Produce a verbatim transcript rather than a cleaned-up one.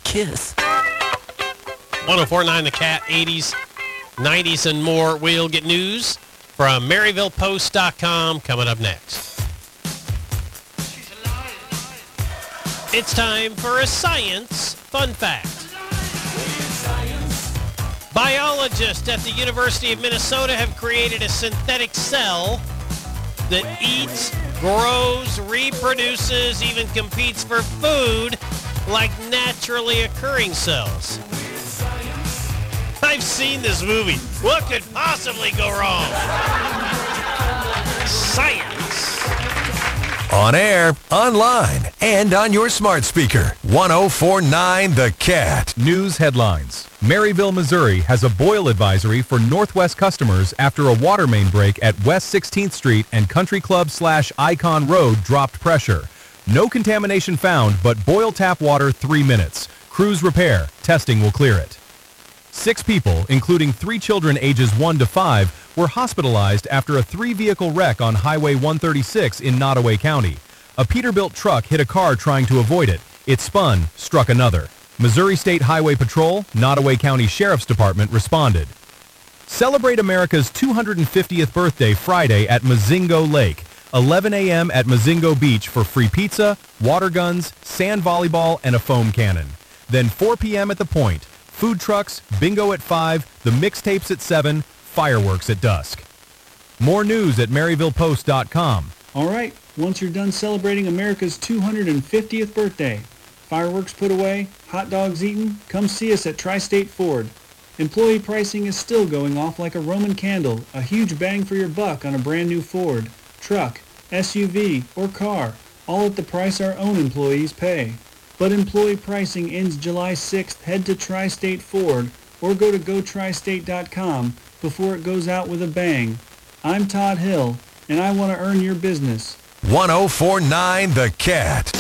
kiss. one oh four point nine The Cat, eighties, nineties, and more. We'll get news from Maryville Post dot com coming up next. It's time for a science fun fact. Biologists at the University of Minnesota have created a synthetic cell that eats, grows, reproduces, even competes for food like naturally occurring cells. I've seen this movie. What could possibly go wrong? Science. On air, online, and on your smart speaker. one oh four point nine The Cat. News headlines. Maryville, Missouri has a boil advisory for Northwest customers after a water main break at West sixteenth Street and Country Club slash Icon Road dropped pressure. No contamination found, but boil tap water three minutes. Crews repair. Testing will clear it. Six people, including three children ages one to five, were hospitalized after a three-vehicle wreck on Highway one thirty-six in Nottoway County. A Peterbilt truck hit a car trying to avoid it. It spun, struck another. Missouri State Highway Patrol, Nottoway County Sheriff's Department responded. Celebrate America's two hundred fiftieth birthday Friday at Mozingo Lake. eleven a.m. at Mozingo Beach for free pizza, water guns, sand volleyball, and a foam cannon. Then four p.m. at the Point. Food trucks, bingo at five, the mixtapes at seven, fireworks at dusk. More news at Maryville Post dot com. All right, once you're done celebrating America's two hundred fiftieth birthday, fireworks put away, hot dogs eaten, come see us at Tri-State Ford. Employee pricing is still going off like a Roman candle, a huge bang for your buck on a brand new Ford, truck, S U V, or car, all at the price our own employees pay. But employee pricing ends July sixth. Head to Tri-State Ford or go to go tri state dot com before it goes out with a bang. I'm Todd Hill, and I want to earn your business. one oh four point nine The Cat.